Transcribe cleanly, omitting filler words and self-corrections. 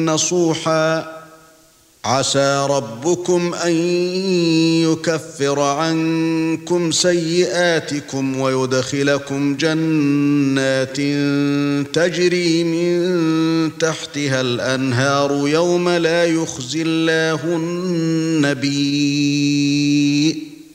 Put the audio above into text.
نصوحا عسى ربكم أن يكفر عنكم سيئاتكم ويدخلكم جنات تجري من تحتها الأنهار يوم لا يخزي الله النبي